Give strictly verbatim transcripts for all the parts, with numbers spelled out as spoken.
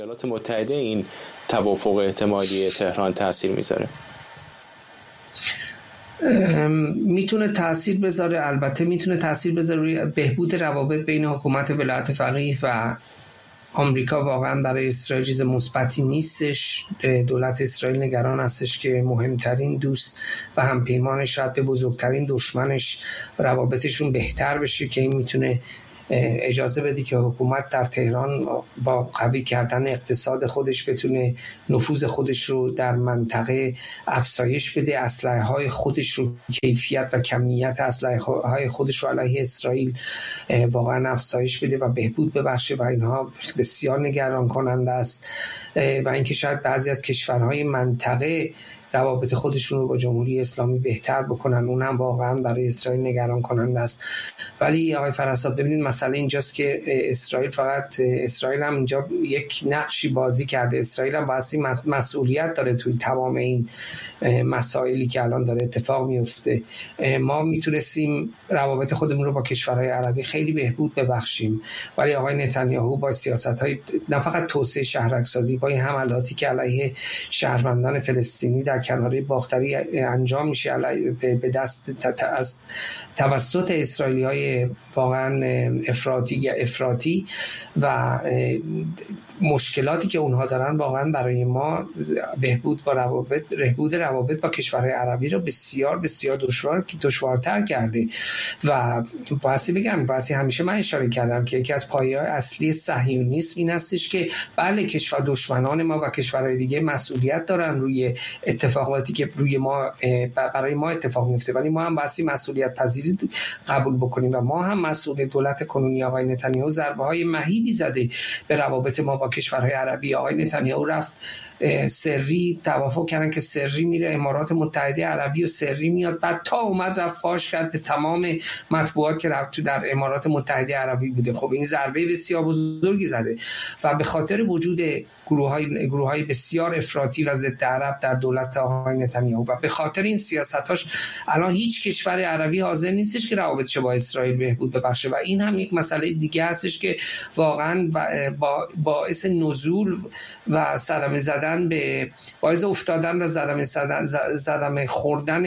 ایالات متحده این توافق احتمالی تهران تاثیر میذاره؟ میتونه تاثیر بذاره، البته میتونه تاثیر بذاره روی بهبود روابط بین حکومت ولایت فقیه و آمریکا. واقعا برای اسرائیل چیز مثبتی نیستش. دولت اسرائیل نگران هستش که مهمترین دوست و همپیمانش شاید به بزرگترین دشمنش روابطشون بهتر بشه، که این میتونه اجازه بدی که حکومت در تهران با قوی کردن اقتصاد خودش بتونه نفوذ خودش رو در منطقه افزایش بده، اسلحه های خودش رو، کیفیت و کمیت اسلحه های خودش رو علیه اسرائیل واقعا افزایش بده و بهبود ببخشه و اینها بسیار نگران کننده است. و اینکه شاید بعضی از کشورهای منطقه روابط خودشون رو با جمهوری اسلامی بهتر بکنن، اون هم واقعا برای اسرائیل نگران کننده است. ولی آقای فراسد ببینید مسئله اینجاست که اسرائیل فقط اسرائیل هم اینجا یک نقشی بازی کرده. اسرائیل هم باعثی مسئولیت داره توی تمام این مسائلی که الان داره اتفاق میفته. ما میتونستیم روابط خودمون رو با کشورهای عربی خیلی بهبود ببخشیم، ولی آقای نتانیاهو با سیاست‌های نه فقط توسعه شهرک‌سازی، با حملاتی که علیه شهروندان فلسطینی در کناره باختری انجام میشه به دست از توسط اسرائیلی‌های واقعا افراطی افراطی و مشکلاتی که اونها دارن واقعا برای ما بهبود با روابط بهبود روابط با کشورهای عربی رو بسیار بسیار دشوار دشوارتر کرده. و باعثی بگم باعثی همیشه من اشاره کردم که یکی از پایه‌های اصلی صهیونیسم این هستش که بله کشور دشمنان ما و کشورهای دیگه مسئولیت دارن روی اتفاقاتی که روی ما برای ما اتفاق میفته، ولی ما هم باعثی مسئولیت پذیری قبول بکنیم و ما هم مسئول. دولت کنونی آقای نتانیاهو ضربه‌های مهیبی زده به روابط ما با کشورهای عربی. آقای نتانیاهو رفت سری توافق کردن که سری میره امارات متحده عربی و سری میاد، بعد تا اومد رفت فاش کرد به تمام مطبوعات که رفت تو در امارات متحده عربی بوده. خب این ضربه بسیار بزرگی زده و به خاطر وجود گروه‌های گروه‌های بسیار افراطی و ضد عرب در دولت آقای نتانیاهو و به خاطر این سیاستاش الان هیچ کشور عربی حاضر نیستش که روابطش با اسرائیل بهبود ببخشه و این هم یک مسئله دیگه هستش که واقعا با باعث نزول و صدمه زدن به باعث افتادن و صدمه زدن صدمه خوردن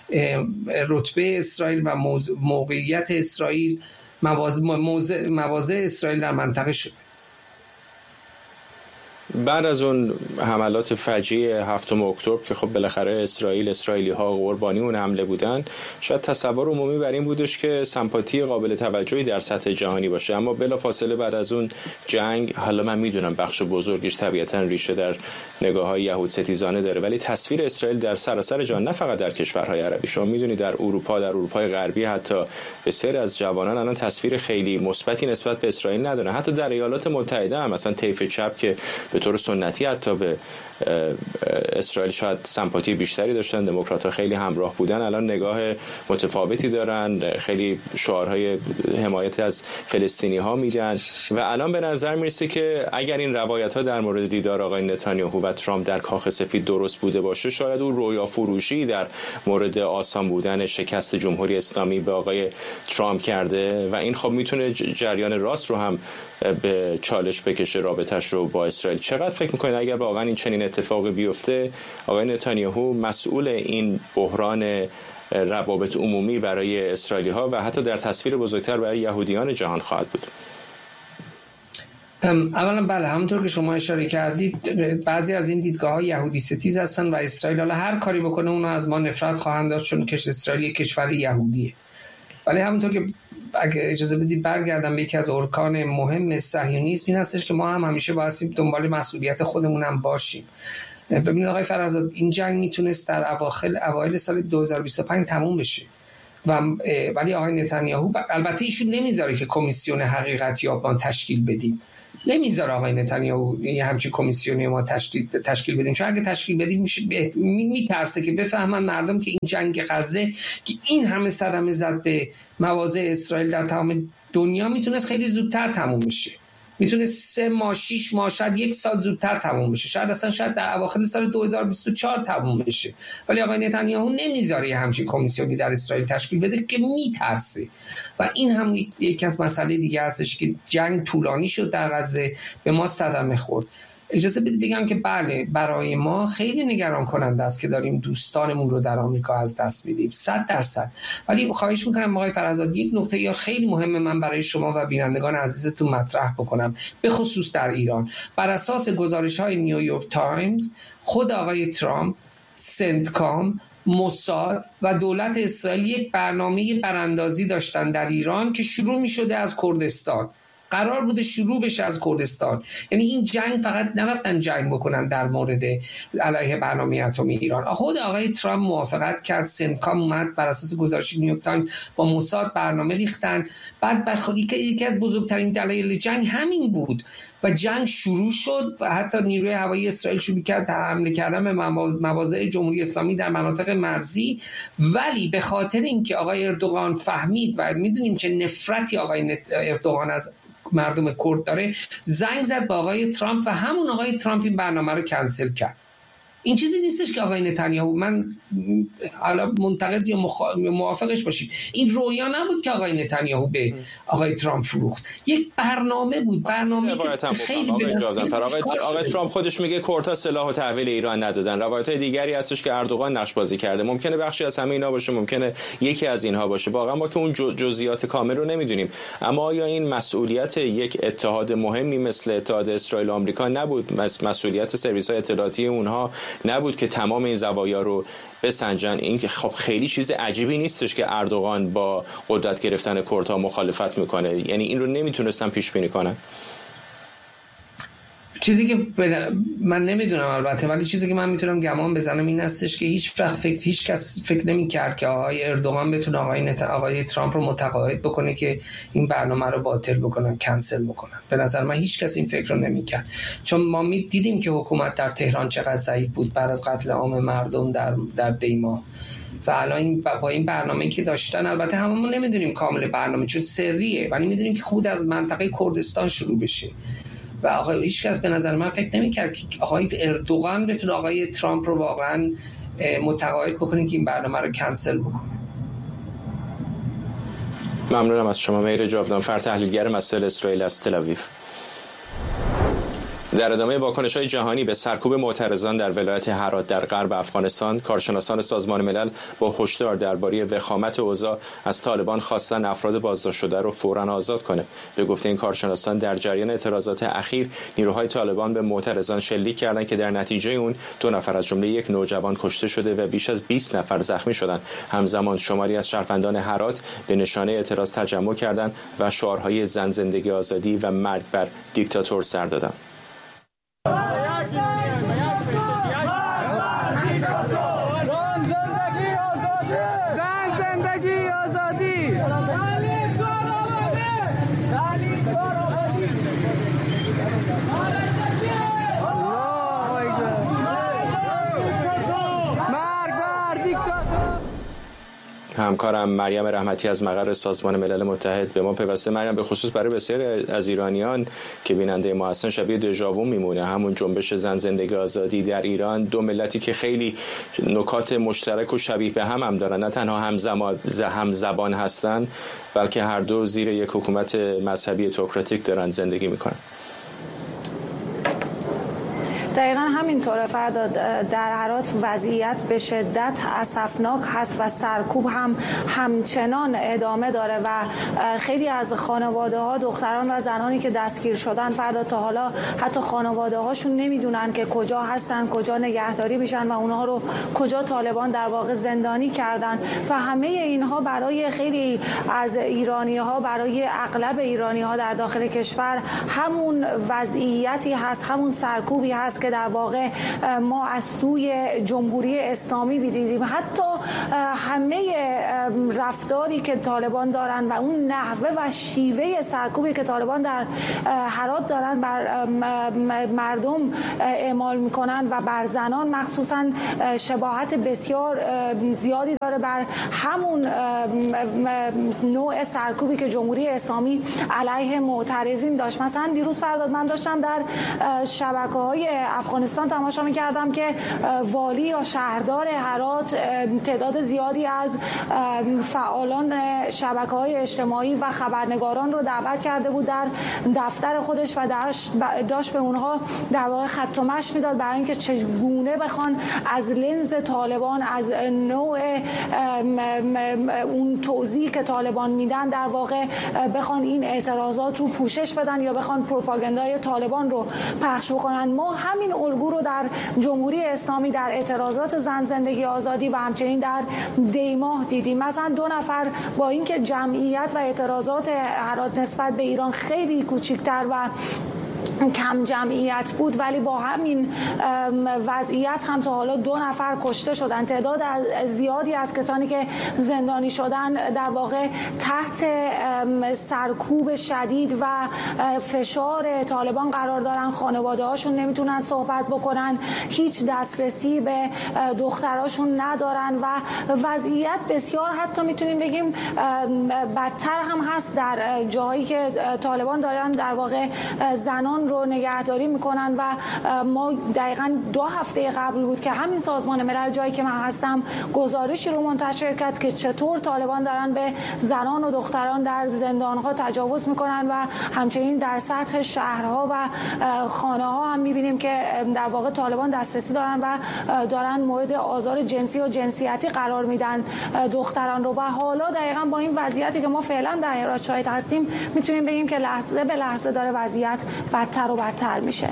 رتبه اسرائیل و موقعیت اسرائیل، مواضع اسرائیل در منطقه شد. بعد از اون حملات فجیع هفتم اکتبر که خب بالاخره اسرائیل اسرائیلی ها قربانی اون حمله بودن، شاید تصور عمومی بر این بودش که سمپاتی قابل توجهی در سطح جهانی باشه، اما بلافاصله بعد از اون جنگ، حالا من میدونم بخش بزرگیش طبیعتا ریشه در نگاه‌های یهود ستیزانه داره، ولی تصویر اسرائیل در سراسر جهان نه فقط در کشورهای عربی، شما میدونید در اروپا، در اروپای غربی حتی بسیاری از جوانان الان تصویر خیلی مثبتی نسبت به اسرائیل ندارن. حتی در ایالات متحده هم مثلا طیف چپ که به طور سنتی حتی به اسرائیل شاید سمپاتی بیشتری داشتن، دموکرات‌ها خیلی همراه بودن، الان نگاه متفاوتی دارن، خیلی شعارهای حمایت از فلسطینی‌ها میدن و الان به نظر میرسه که اگر این روایت‌ها در مورد دیدار آقای نتانیاهو و ترامپ در کاخ سفید درست بوده باشه، شاید اون رویا فروشی در مورد آسان بودن شکست جمهوری اسلامی به آقای ترامپ کرده و این خب میتونه جریان راست رو هم به چالش بکشه رابطش رو با اسرائیل. چقدر فکر میکنید اگر واقعا این چنین اتفاقی بیفته آقای نتانیاهو مسئول این بحران روابط عمومی برای اسرائیلی ها و حتی در تصویر بزرگتر برای یهودیان جهان خواهد بود؟ اولا بله، همونطور که شما اشاره کردید بعضی از این دیدگاه ها یهودی ستیز هستن و اسرائیل حالا هر کاری بکنه اونا از ما نفرت خواهند داشت چون کش اسرائیل یک کشور یهودیه. ولی همونطور که اگه اجازه بدید برگردم به یکی از ارکان مهم صهیونیسم این هستش که ما هم همیشه باید دنبال مسئولیت خودمون هم باشیم. ببینید آقای فرزاد، این جنگ میتونست در اواخر اوایل سال دو هزار و بیست و پنج تموم بشه و ولی آقای نتانیاهو البته ایشون نمیذاره که کمیسیون حقیقت یابان تشکیل بدیم، نمیذاره آقای نتانیاهو یه همچین کمیسیونی ما تشکیل تشکیل بدیم، چون اگه تشکیل بدیم میترسه که بفهمن مردم که این جنگ غزه که این همه صدمه زد به مواضع اسرائیل در تمام دنیا میتونست خیلی زودتر تموم بشه، میتونه سه ماه شش ماه شاید یک سال زودتر تموم بشه، شاید اصلا شاید در اواخر سال دو هزار و بیست و چهار تموم بشه، ولی آقای نتانیاهو نمیذاره همچین کمیسیونی در اسرائیل تشکیل بده که میترسه و این هم یکی از مسائل دیگه هستش که جنگ طولانی شد در غزه، به ما صدمه خورد. اجازه بدید بگم که بله برای ما خیلی نگران کننده است که داریم دوستانمون رو در آمریکا از دست میدیم، صد درصد. ولی خواهش میکنم آقای فرزاد یک نکته یا خیلی مهمه من برای شما و بینندگان عزیزتون مطرح بکنم، به خصوص در ایران. بر اساس گزارش‌های نیویورک تایمز، خود آقای ترامپ، سنتکام، موساد و دولت اسرائیل یک برنامه براندازی داشتن در ایران که شروع می‌شده از کردستان. قرار بوده شروع بشه از کردستان. یعنی این جنگ فقط نرفتن جنگ بکنن در مورد علیه برنامه اتمی ایران. خود آقای ترامپ موافقت کرد، سنتکام اومد بر اساس گزارش نیویورک تایمز با موساد برنامه ریختن. بعد بعد یکی از بزرگترین دلایل جنگ همین بود و جنگ شروع شد و حتی نیروی هوایی اسرائیل شروع کرد حمله کردن به مواضع جمهوری اسلامی در مناطق مرزی. ولی به خاطر اینکه آقای اردوغان فهمید و میدونیم چه نفرتی آقای اردوغان از مردم کرد داره، زنگ زد با آقای ترامپ و همون آقای ترامپ این برنامه رو کنسل کرد. این چیزی نیستش که آقای نتانیاهو، من حالا منتقد یا موافقش باشید، این رویا نبود که آقای نتانیاهو به آقای ترامپ فروخت، یک برنامه بود، برنامه که خیلی آقای آقای, آقای ترامپ خودش میگه کردها سلاح و تحویل ایران ندادن. روایت‌های دیگری هستش که اردوغان نقش بازی کرده، ممکنه بخشی از همه اینا باشه، ممکنه یکی از اینها باشه، واقعا ما که اون جزئیات کامل رو نمیدونیم. اما آیا این مسئولیت یک اتحاد مهمی مثل اتحاد اسرائیل و آمریکا نبود؟ مسئولیت سرویس‌های اطلاعاتی اونها نبود که تمام این زوایا رو بسنجن؟ این خب خیلی چیز عجیبی نیستش که اردوغان با قدرت گرفتن کردها مخالفت میکنه. یعنی این رو نمیتونستن پیش بینی کنن. چیزی که من نمیدونم البته، ولی چیزی که من میتونم گمان بزنم این هستش که هیچ وقت فکر هیچ کس فکر نمی‌کرد که آقای اردوغان بتونه آقای نت... آقای ترامپ رو متقاعد بکنه که این برنامه رو باطل بکنن، کنسل بکنن. به نظر من هیچ کس این فکر رو نمی‌کرد، چون ما دیدیم که حکومت در تهران چقدر ضعیف بود بعد از قتل عام مردم در در دیما. و الان با این برنامه‌ای که داشتن، البته هممون نمیدونیم کامل برنامه چون سریه، ولی میدونیم که خود از منطقه کردستان شروع بشه. و آقای هیچ کس به نظر من فکر نمی‌کرد که آقای اردوغان بتونه آقای ترامپ رو واقعا متقاعد بکنه که این برنامه رو کنسل بکنه. ممنونم از شما مهر جاودانفر، تحلیلگر مسائل اسرائیل از تل آویو. در ادامه واکنش‌های جهانی به سرکوب معترضان در ولایت هرات در غرب افغانستان، کارشناسان سازمان ملل با هشدار درباره وخامت اوضاع از طالبان خواستن افراد بازداشت شده رو فوراً آزاد کنه. به گفته این کارشناسان در جریان اعتراضات اخیر نیروهای طالبان به معترضان شلیک کردند که در نتیجه اون دو نفر از جمله یک نوجوان کشته شده و بیش از بیست نفر زخمی شدند. همزمان شماری از شهروندان هرات به نشانه اعتراض تجمع کردند و شعارهای زن زندگی آزادی و مرگ بر دیکتاتور سر دادند. همکارم مریم رحمتی از مقر سازمان ملل متحد به ما پیوسته. مریم، به خصوص برای بسیاری از ایرانیان که بیننده ما هستن شبیه دژاوو میمونه، همون جنبش زن زندگی آزادی در ایران، دو ملتی که خیلی نکات مشترک و شبیه به هم هم دارن، نه تنها همزمان هم زبان هستن بلکه هر دو زیر یک حکومت مذهبی تئوکراتیک دارن زندگی میکنن. دقیقا همینطوره فرداد. در هرات وضعیت به شدت اسفناک هست و سرکوب هم همچنان ادامه داره و خیلی از خانواده ها، دختران و زنانی که دستگیر شدن فرداد، تا حالا حتی خانواده هاشون نمیدونن که کجا هستن، کجا نگهداری میشن و اونها رو کجا طالبان در واقع زندانی کردن. و همه اینها برای خیلی از ایرانی ها، برای اغلب ایرانی ها در داخل کشور همون وضعیتی هست، همون سرکوبی هست که در واقع ما از سوی جمهوری اسلامی می‌دیدیم. حتی همه رفتاری که طالبان دارن و اون نحوه و شیوه سرکوبی که طالبان در هرات دارن بر مردم اعمال میکنن و بر زنان مخصوصا شباهت بسیار زیادی داره بر همون نوع سرکوبی که جمهوری اسلامی علیه معترضین داشت. مثلا دیروز فرداد من داشتم در شبکه‌های افغانستان تماشا می‌کردم که والی یا شهردار هرات تعداد زیادی از فعالان شبکه‌های اجتماعی و خبرنگاران رو دعوت کرده بود در دفتر خودش و داشت به اونها در واقع خط و مشی میداد برای اینکه چگونه بخوان از لنز طالبان، از نوع اون توضیح که طالبان میدن در واقع بخوان این اعتراضات رو پوشش بدن یا بخوان پروپاگاندای طالبان رو پخش بکنن. ما همین الگو رو در جمهوری اسلامی در اعتراضات زن، زندگی، آزادی و همچنین در دیماه دیدیم. مثلا دو نفر با اینکه جمعیت و اعتراضات هرات نسبت به ایران خیلی کوچکتر و کم جمعیت بود، ولی با همین وضعیت هم تا حالا دو نفر کشته شدن. تعداد زیادی از کسانی که زندانی شدن در واقع تحت سرکوب شدید و فشار طالبان قرار دارن. خانواده هاشون نمیتونن صحبت بکنن، هیچ دسترسی به دختراشون ندارن و وضعیت بسیار حتی میتونیم بگیم بدتر هم هست در جاهایی که طالبان دارن در واقع زنان رو نگهداری میکنن و ما دقیقاً دو هفته قبل بود که همین سازمان ملل جایی که من هستم گزارشی رو منتشر کرد که چطور طالبان دارن به زنان و دختران در زندانها تجاوز میکنن و همچنین در سطح شهرها و خانه ها هم میبینیم که در واقع طالبان دسترسی دارن و دارن مورد آزار جنسی و جنسیتی قرار میدن دختران رو. و حالا دقیقاً با این وضعیتی که ما فعلا در هرات شاهد هستیم میتونیم بگیم که لحظه به لحظه داره وضعیت بدتر و بدتر میشه.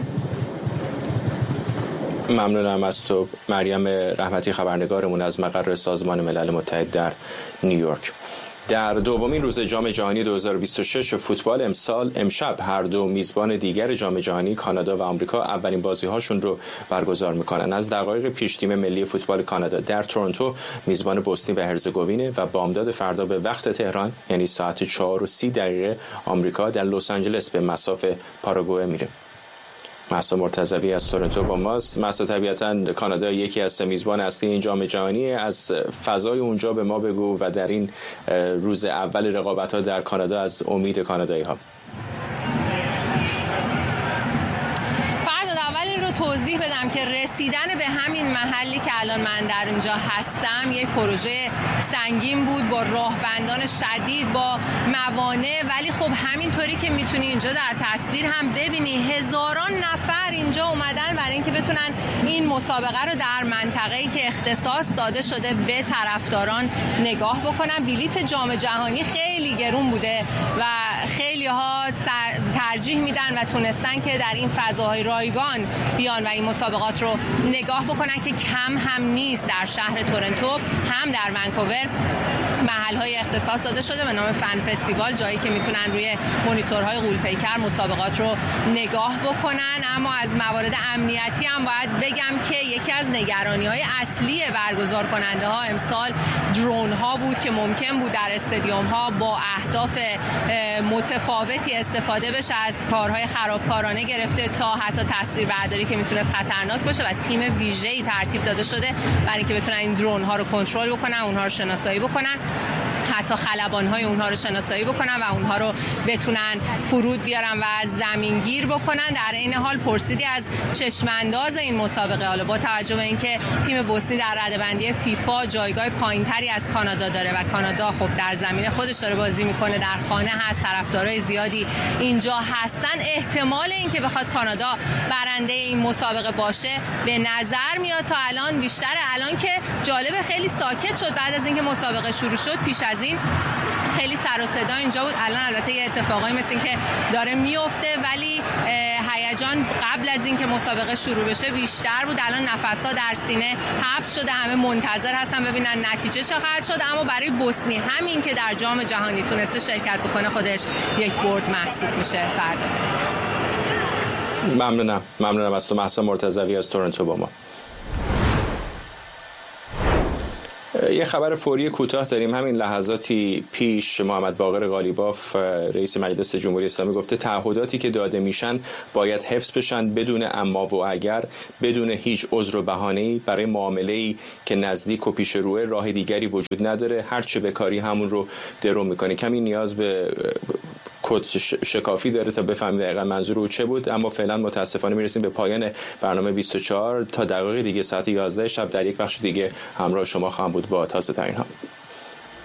ممنونم از تو مریم رحمتی، خبرنگارمون از مقر سازمان ملل متحد در نیویورک. در دومین روز جام جهانی دو هزار و بیست و شش فوتبال امسال امشب هر دو میزبان دیگر جام جهانی کانادا و آمریکا اولین بازی‌هاشون رو برگزار می‌کنن. از دقایق پیش تیم ملی فوتبال کانادا در تورنتو میزبان بوسنی و هرزگوین و بامداد فردا به وقت تهران یعنی ساعت چهار و سی دقیقه آمریکا در لس آنجلس به مصاف پاراگوئه میره. مهسا مرتضوی از تورنتو با ماست. مهسا، طبیعتاً کانادا یکی از میزبان اصلی این جام جهانی، از فضای اونجا به ما بگو و در این روز اول رقابت‌ها در کانادا از امید کانادایی‌ها. توضیح بدم که رسیدن به همین محلی که الان من در اینجا هستم یک پروژه سنگین بود با راهبندان شدید، با موانع، ولی خب همینطوری که میتونی اینجا در تصویر هم ببینی هزاران نفر اینجا اومدن برای اینکه بتونن این مسابقه رو در منطقه‌ای که اختصاص داده شده به طرفداران نگاه بکنن. بلیت جام جهانی خیلی گرون بوده و خیلی ها ترجیح میدن و تونستن که در این فضاهای رایگان بیان و این مسابقات رو نگاه بکنن که کم هم نیست. در شهر تورنتو هم در ونکوور محل‌های اختصاص داده شده به نام فن فستیوال، جایی که میتونن روی مانیتورهای غول‌پیکر مسابقات رو نگاه بکنن. اما از موارد امنیتی هم باید بگم که یکی از نگرانی‌های اصلی برگزار کننده ها امسال درون ها بود که ممکن بود در استادیوم ها با اهداف متفاوتی استفاده بشه، از کارهای خرابکارانه گرفته تا حتی تصویربرداری که میتونست خطرناک باشه و تیم ویژه‌ای ترتیب داده شده برای اینکه بتونن این درون ها رو کنترل بکنن، اونها رو شناسایی بکنن، حتی خلبان‌های اونها رو شناسایی بکنن و اونها رو بتونن فرود بیارن و زمینگیر بکنن. در این حال پرسیدی از چشمانداز این مسابقه، حالا با توجه به اینکه تیم بوسنی در رده‌بندی فیفا جایگاه پایینتری از کانادا داره و کانادا خب در زمین خودش داره بازی میکنه، در خانه هست، طرفدارای زیادی اینجا هستن، احتمال اینکه بخواد کانادا برنده این مسابقه باشه به نظر میاد تا الان بیشتره. الان که جالب خیلی ساکت شد بعد از اینکه مسابقه شروع شد، پیش از این خیلی سر و صدا اینجا بود. الان البته یه اتفاقایی مثل این که داره میفته، ولی هیجان قبل از اینکه مسابقه شروع بشه بیشتر بود. الان نفس‌ها در سینه حبس شده، همه منتظر هستن ببینن نتیجه چه خواهد شد. اما برای بوسنی همین که در جام جهانی تونسته شرکت بکنه خودش یک برد محسوب میشه. فرداد ممنونم ممنونم از تو مهسا مرتضوی از تورنتو با ما. یه خبر فوری کوتاه داریم. همین لحظاتی پیش محمد باقر قالیباف رئیس مجلس جمهوری اسلامی گفته تعهداتی که داده میشن باید حفظ بشن بدون اما و اگر، بدون هیچ عذر و بهانه‌ای. برای معامله‌ای که نزدیک و پیش روه راه دیگری وجود نداره، هر چه بکاری همون رو درو میکنه. کمی نیاز به کد شکافی داره تا بفهمیم دقیقاً منظور او چه بود. اما فعلا متاسفانه میرسیم به پایان برنامه بیست و چهار. تا دقایق دیگه ساعت یازده شب در یک بخش دیگه همراه شما خواهم بود با تازه ترین ها.